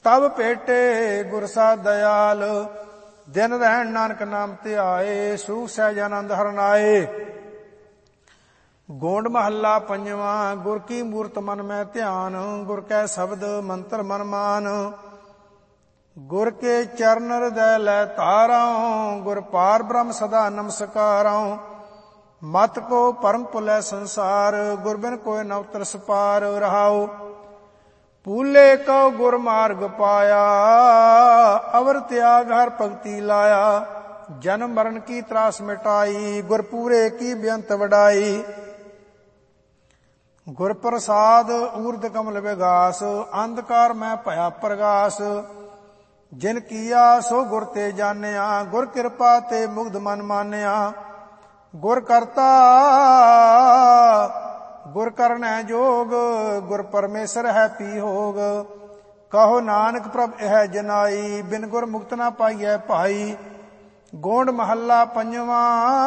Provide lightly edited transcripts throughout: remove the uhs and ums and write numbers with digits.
ਤਬ ਭੇਟੇ ਗੁਰ ਸਾ ਦਇਆਲ। ਦਿਨ ਰਹਿਣ ਨਾਨਕ ਨਾਮ ਧਿਆਏ, ਸੂਖ ਸਹਿਜ ਆਨੰਦ ਹਰਿ ਨਾਏ। ਗੋਂਡ ਮਹੱਲਾ ਪੰਜਵਾਂ। ਗੁਰ ਕੀ ਮੂਰਤ ਮਨ ਮੈਂ ਧਿਆਨ, ਗੁਰ ਕੈ ਸ਼ਬਦ ਮੰਤਰ ਮਨ ਮਾਨ। ਗੁਰ ਕੇ ਚਰਨ ਹਿਰਦੈ ਲੈ ਧਾਰਉ, ਗੁਰ ਪਾਰ ਬ੍ਰਹਮ ਸਦਾ ਨਮਸਕਾਰਉ। ਮਤ ਕੋ ਭਰਮ ਭੁਲੈ ਸੰਸਾਰ, ਗੁਰ ਬਿਨ ਕੋਇ ਨ ਉਤਰਸ ਪਾਰ। ਰਹਾਉ ਪੂਲੇ ਕਉ ਗੁਰ ਮਾਰਗ ਪਾਇਆ, ਅਵਰ ਤਿਆਗ ਹਰ ਭਗਤੀ ਲਾਇਆ। ਜਨਮ ਮਰਨ ਕੀ ਤਰਾਸ ਮਿਟਾਈ, ਗੁਰ ਪੂਰੇ ਕੀ ਬੇਅੰਤ ਵਡਾਈ। ਗੁਰ ਪ੍ਰਸਾਦ ਊਰਧ ਕਮਲ ਵਿਗਾਸ, ਅੰਧਕਾਰ ਮੈਂ ਭਇਆ ਪ੍ਰਗਾਸ। ਜਿਨ ਕੀਆ ਸੋ ਗੁਰ ਤੇ ਜਾਣਿਆ, ਗੁਰ ਕਿਰਪਾ ਤੇ ਮੁਗਧ ਮਨ ਮਾਨਿਆ। ਗੁਰ ਕਰਤਾ ਗੁਰ ਕਰਨੈ ਜੋਗ, ਗੁਰ ਪਰਮੇਸ਼ਰ ਹੈ ਪੀ ਹੋਗ। ਕਹੋ ਨਾਨਕ ਪ੍ਰਭ ਇਹ ਜਨਾਈ, ਬਿਨ ਗੁਰ ਮੁਕਤ ਨਾ ਪਾਈਐ ਭਾਈ। ਗੋਂਡ ਮਹੱਲਾ ਪੰਜਵਾਂ।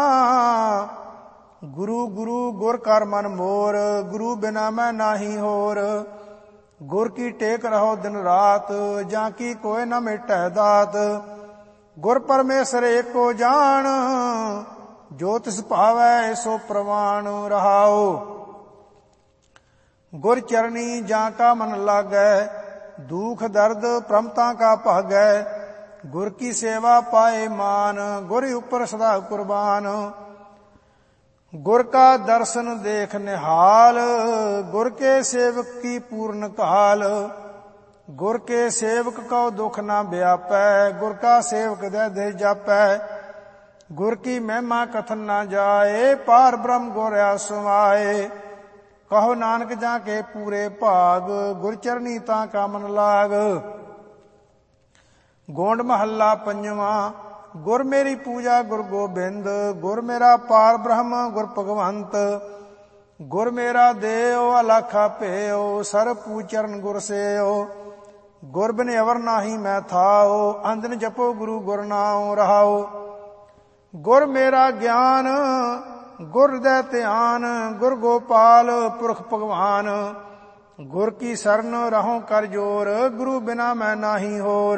ਗੁਰੂ ਗੁਰੂ ਗੁਰ ਕਰ ਮਨ ਮੋਰ, ਗੁਰੂ ਬਿਨਾ ਮੈਂ ਨਾਹੀ ਹੋਰ। ਗੁਰ ਕੀ ਟੇਕ ਰਹੋ ਦਿਨ ਰਾਤ, ਜਾਂ ਕੀ ਕੋਇ ਨ ਮਿਟੈ ਦਾਤ। ਗੁਰ ਪਰਮੇਸ਼ਰ ਏਕੋ ਜਾਣ, ਜੋ ਤਿਸ ਭਾਵੈ ਸੋ ਪ੍ਰਵਾਣ। ਰਹਾਉ ਗੁਰ ਚਰਣੀ ਜਾਂ ਕਾ ਮਨ ਲਾਗੈ, ਦੁਖ ਦਰਦ ਪ੍ਰਮਤਾ ਕਾ ਭਾਗੈ। ਗੁਰ ਕੀ ਸੇਵਾ ਪਾਏ ਮਾਨ, ਗੁਰ ਉਪਰ ਸਦਾ ਕੁਰਬਾਨ। ਗੁਰ ਕਾ ਦਰਸ਼ਨ ਦੇਖ ਨਿਹਾਲ, ਗੁਰ ਕੇ ਸੇਵਕ ਕੀ ਪੂਰਨ ਕਾਲ। ਗੁਰ ਕੇ ਸੇਵਕ ਕਉ ਦੁਖ ਨਾ ਵਿਆਪੈ, ਗੁਰ ਕਾ ਸੇਵਕ ਦੇ ਦੇ ਜਾਪੈ। ਗੁਰ ਕੀ ਮਹਿਮਾ ਕਥਨ ਨਾ ਜਾਏ, ਪਾਰ ਬ੍ਰਹਮ ਗੁਰ ਸਮਾਏ। ਕਹੋ ਨਾਨਕ ਜਾਂ ਕੇ ਪੂਰੇ ਭਾਗ, ਗੁਰ ਚਰਣੀ ਤਾਂ ਕਾ ਮਨ ਲਾਗ। ਗੋਂਡ ਮਹੱਲਾ ਪੰਜਵਾਂ। ਗੁਰ ਮੇਰੀ ਪੂਜਾ ਗੁਰ ਗੋਬਿੰਦ, ਗੁਰ ਮੇਰਾ ਪਾਰ ਬ੍ਰਹਮ ਗੁਰ ਭਗਵੰਤ। ਗੁਰ ਮੇਰਾ ਦੇਉ ਅਲਖਾ ਭੇਉ, ਸਰ ਪੂਚਰਨ ਗੁਰ ਸੇਉ। ਗੁਰ ਬਿਨ ਅਵਰ ਨਾਹੀ ਮੈਂ ਥਾਉ, ਅੰਦਨ ਜਪੋ ਗੁਰੂ ਗੁਰ ਨਾਉ। ਰਹਾਉ ਗੁਰ ਮੇਰਾ ਗਿਆਨ ਗੁਰ ਹਿਰਦੈ ਧਿਆਨ, ਗੁਰ ਗੋਪਾਲ ਪੁਰਖ ਭਗਵਾਨ। ਗੁਰ ਕੀ ਸਰਨ ਰਹਉ ਕਰ ਜੋਰ, ਗੁਰੂ ਬਿਨਾ ਮੈਂ ਨਾਹੀ ਹੋਰ।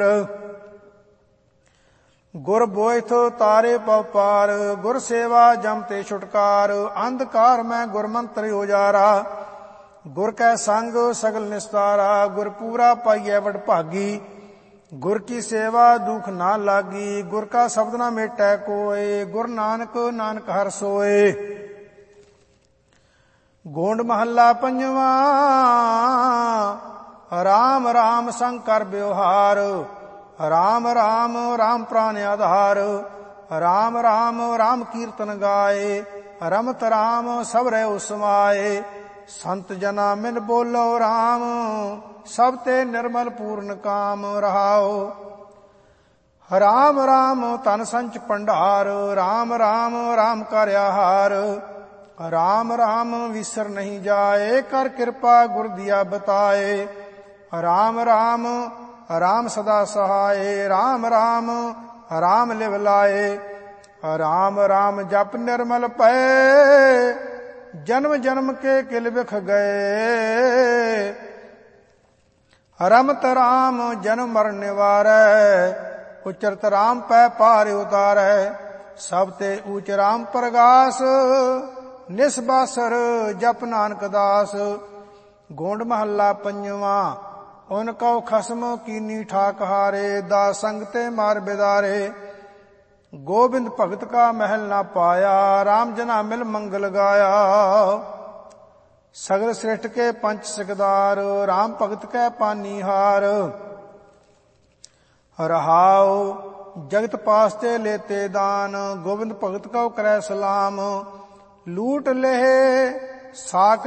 ਗੁਰ ਬੋਇਥ ਤਾਰੇ ਪਉ ਪਾਰ, ਗੁਰ ਸੇਵਾ ਜਮ ਤੇ ਛੁਟਕਾਰ। ਅੰਧਕਾਰ ਮੈਂ ਗੁਰ ਮੰਤਰ ਉਜਾਰਾ, ਗੁਰ ਕੈ ਸੰਗ ਸਗਲ ਨਿਸਤਾਰਾ। ਗੁਰ ਪੂਰਾ ਪਾਈਐ ਵਡ ਭਾਗੀ, ਗੁਰ ਕੀ ਸੇਵਾ ਦੁਖ ਨਾ ਲਾਗੀ। ਗੁਰ ਕਾ ਸ਼ਬਦ ਨਾ ਮੇਟੈ ਕੋਇ, ਗੁਰ ਨਾਨਕ ਨਾਨਕ ਹਰਿ ਸੋਇ। ਗੋਂਡ ਮਹੱਲਾ ਪੰਜਵਾਂ। ਰਾਮ ਰਾਮ ਸੰਗ ਕਰ ਬਿਵਹਾਰ, ਰਾਮ ਰਾਮ ਰਾਮ ਪ੍ਰਾਨ ਆਧਾਰ। ਰਾਮ ਰਾਮ ਰਾਮ ਕੀਰਤਨ ਗਾਏ, ਰਮਤ ਰਾਮ ਸਭ ਰਹਿ ਸਮਾਏ। ਸੰਤ ਜਨਾ ਮਿਨ ਬੋਲੋ ਰਾਮ, ਸਭ ਤੇ ਨਿਰਮਲ ਪੂਰਨ ਕਾਮ। ਰਹਾਉ ਰਾਮ ਰਾਮ ਧਨ ਸੰਚ ਭੰਡਾਰ, ਰਾਮ ਰਾਮ ਰਾਮ ਕਰ ਆਹਾਰ। ਰਾਮ ਰਾਮ ਵਿਸਰ ਨਹੀਂ ਜਾਏ, ਕਰ ਕਿਰਪਾ ਗੁਰ ਦੀਆ ਬਤਾਏ। ਰਾਮ ਰਾਮ ਰਾਮ ਸਦਾ ਸਹਾਏ, ਰਾਮ ਰਾਮ ਰਾਮ ਲਿਵ ਲਾਏ। ਰਾਮ ਰਾਮ ਜਪ ਨਿਰਮਲ ਪਏ, ਜਨਮ ਜਨਮ ਕੇ ਕਿਲ ਬਿਖ ਗਏ। ਰਮਤ ਰਾਮ ਜਨਮ ਮਰਨ ਨਿਵਾਰੈ, ਉਚਰਤ ਰਾਮ ਪੈ ਪਾਰ ਉਤਾਰੈ। ਸਭ ਤੇ ਊਚ ਰਾਮ ਪ੍ਰਗਾਸ, ਨਿਸਬਾਸਰ ਜਪ ਨਾਨਕ ਦਾਸ। ਗੋਂਡ ਮਹੱਲਾ ਪੰਜਵਾਂ। ਉਨ ਕਉ ਖਸਮ ਕੀਨੀ ਠਾਕ ਹਾਰੇ, ਦਾਸ ਸੰਗ ਤੇ ਮਾਰ ਬਿਦਾਰੇ। ਗੋਬਿੰਦ ਭਗਤ ਕਾ ਮਹਿਲ ਨਾ ਪਾਇਆ, ਰਾਮ ਜਨਾ ਮਿਲ ਮੰਗਲ ਗਾਇਆ। ਸਗਲ ਸ੍ਰਿਸ਼ਟ ਕੇ ਪੰਚ ਸਿਕਦਾਰ, ਰਾਮ ਭਗਤ ਕੈ ਪਾਨੀਹਾਰ। ਰਹਾਉ ਜਗਤ ਪਾਸ ਤੇ ਲੇਤੇ ਦਾਨ, ਗੋਬਿੰਦ ਭਗਤ ਕਉ ਕਰੈ ਸਲਾਮ। ਲੂਟ ਲਹਿ ਸਾਕ